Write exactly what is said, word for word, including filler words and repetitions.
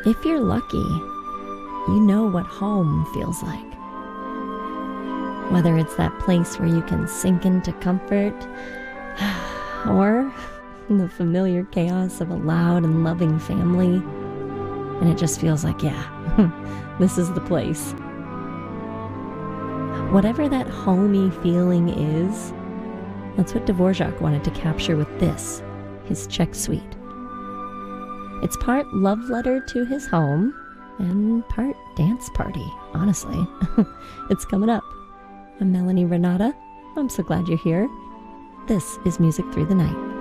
If you're lucky, you know what home feels like. Whether it's that place where you can sink into comfort, or the familiar chaos of a loud and loving family, and it just feels like, yeah, this is the place. Whatever that homey feeling is, that's what Dvorak wanted to capture with this, his Czech suite. It's part love letter to his home and part dance party, honestly. It's coming up. I'm Melanie Renata. I'm so glad you're here. This is Music Through the Night.